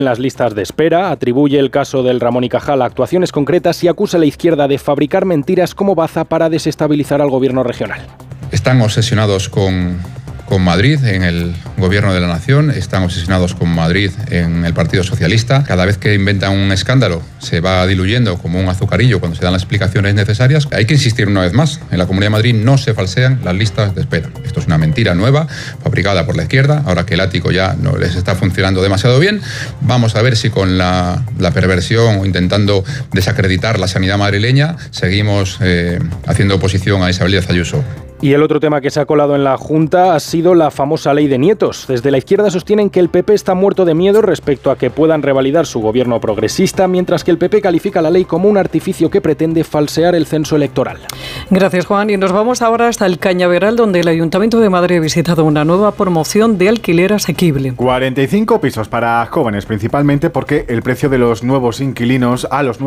en las listas de espera, atribuye el caso del Ramón y Cajal a actuaciones concretas y acusa a la izquierda de fabricar mentiras como baza para desestabilizar al gobierno regional. Están obsesionados con Madrid en el gobierno de la nación, están obsesionados con Madrid en el Partido Socialista. Cada vez que inventan un escándalo se va diluyendo como un azucarillo cuando se dan las explicaciones necesarias. Hay que insistir una vez más, en la Comunidad de Madrid no se falsean las listas de espera. Esto es una mentira nueva, fabricada por la izquierda, ahora que el ático ya no les está funcionando demasiado bien. Vamos a ver si con la perversión o intentando desacreditar la sanidad madrileña seguimos haciendo oposición a Isabel Díaz Ayuso. Y el otro tema que se ha colado en la Junta ha sido la famosa ley de nietos. Desde la izquierda sostienen que el PP está muerto de miedo respecto a que puedan revalidar su gobierno progresista, mientras que el PP califica la ley como un artificio que pretende falsear el censo electoral. Gracias, Juan. Y nos vamos ahora hasta el Cañaveral, donde el Ayuntamiento de Madrid ha visitado una nueva promoción de alquiler asequible. 45 pisos para jóvenes, principalmente porque el precio de los nuevos inquilinos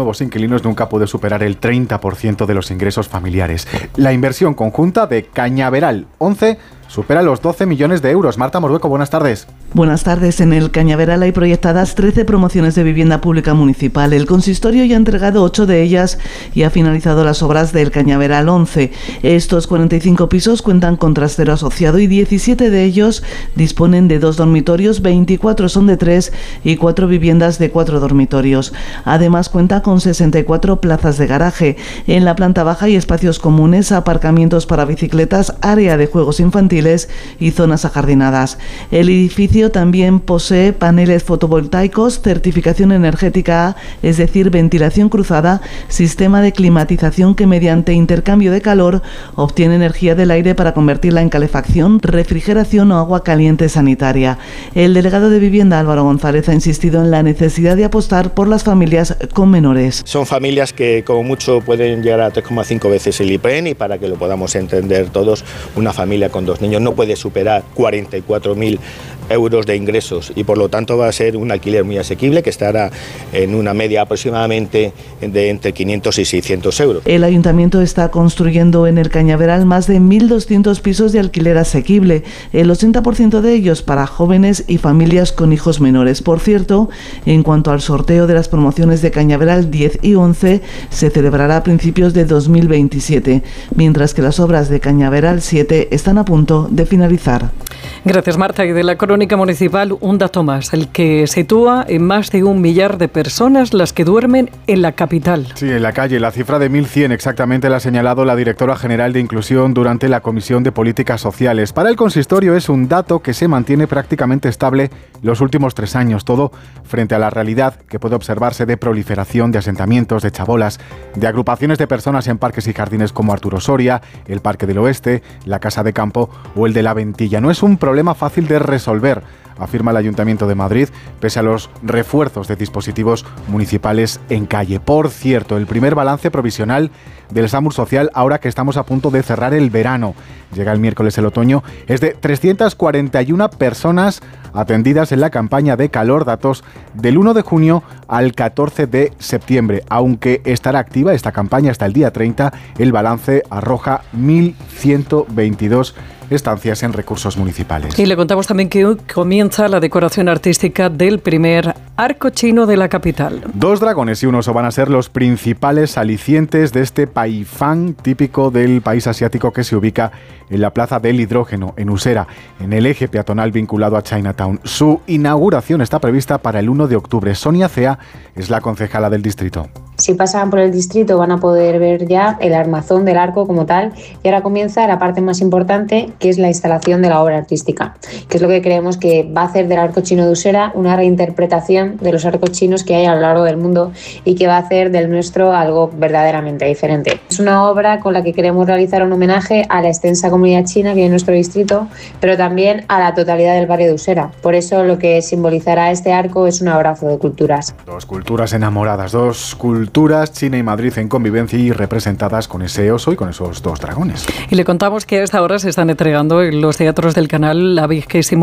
nunca puede superar el 30% de los ingresos familiares. La inversión conjunta de Cañaveral 11 supera los 12 millones de euros. Marta Mordueco, buenas tardes. Buenas tardes. En el Cañaveral hay proyectadas 13 promociones de vivienda pública municipal. El consistorio ya ha entregado 8 de ellas y ha finalizado las obras del Cañaveral 11. Estos 45 pisos cuentan con trastero asociado y 17 de ellos disponen de 2 dormitorios, 24 son de 3 y 4 viviendas de 4 dormitorios. Además cuenta con 64 plazas de garaje. En la planta baja hay espacios comunes, aparcamientos para bicicletas, área de juegos infantiles y zonas ajardinadas. El edificio también posee paneles fotovoltaicos, certificación energética A, es decir, ventilación cruzada, sistema de climatización que mediante intercambio de calor obtiene energía del aire para convertirla en calefacción, refrigeración o agua caliente sanitaria. El delegado de Vivienda, Álvaro González, ha insistido en la necesidad de apostar por las familias con menores. Son familias que como mucho pueden llegar a 3,5 veces el IPN, y para que lo podamos entender todos, una familia con 2 niños no puede superar 44.000 euros de ingresos y por lo tanto va a ser un alquiler muy asequible que estará en una media aproximadamente de entre 500 y 600 euros. El ayuntamiento está construyendo en el Cañaveral más de 1.200 pisos de alquiler asequible, el 80% de ellos para jóvenes y familias con hijos menores. Por cierto, en cuanto al sorteo de las promociones de Cañaveral 10 y 11, se celebrará a principios de 2027, mientras que las obras de Cañaveral 7 están a punto de finalizar. Gracias, Marta. Y de la crónica municipal, un dato más, el que sitúa en más de 1 millar de personas las que duermen en la capital. Sí, en la calle. La cifra de 1.100 exactamente la ha señalado la directora general de Inclusión durante la Comisión de Políticas Sociales. Para el consistorio es un dato que se mantiene prácticamente estable los últimos 3 años, todo frente a la realidad que puede observarse de proliferación de asentamientos, de chabolas, de agrupaciones de personas en parques y jardines como Arturo Soria, el Parque del Oeste, la Casa de Campo o el de la Ventilla. No es un problema fácil de resolver, afirma el Ayuntamiento de Madrid, pese a los refuerzos de dispositivos municipales en calle. Por cierto, el primer balance provisional del SAMUR Social, ahora que estamos a punto de cerrar el verano, llega el miércoles el otoño, es de 341 personas atendidas en la campaña de calor, datos del 1 de junio al 14 de septiembre. Aunque estará activa esta campaña hasta el día 30, el balance arroja 1.122 estancias en recursos municipales. Y le contamos también que hoy comienza la decoración artística del primer arco chino de la capital. 2 dragones y un oso van a ser los principales alicientes de este paifán típico del país asiático que se ubica en la Plaza del Hidrógeno, en Usera, en el eje peatonal vinculado a Chinatown. Su inauguración está prevista para el 1 de octubre. Sonia Cea es la concejala del distrito. Si pasan por el distrito van a poder ver ya el armazón del arco como tal, y ahora comienza la parte más importante, que es la instalación de la obra artística, que es lo que creemos que va a hacer del arco chino de Usera una reinterpretación de los arcos chinos que hay a lo largo del mundo y que va a hacer del nuestro algo verdaderamente diferente. Es una obra con la que queremos realizar un homenaje a la extensa comunidad china que hay en nuestro distrito, pero también a la totalidad del barrio de Usera. Por eso lo que simbolizará este arco es un abrazo de culturas. 2 culturas enamoradas, 2 culturas, China y Madrid en convivencia y representadas con ese oso y con esos 2 dragones. Y le contamos que a esta hora se están entregando en los teatros del canal los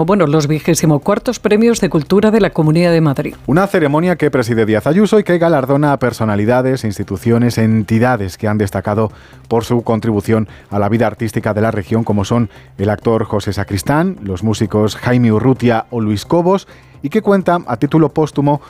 24 premios de cultura de la Comunidad de Madrid. Una ceremonia que preside Díaz Ayuso y que galardona a personalidades, instituciones, entidades que han destacado por su contribución a la vida artística de la región, como son el actor José Sacristán, los músicos Jaime Urrutia o Luis Cobos y que cuenta a título póstumo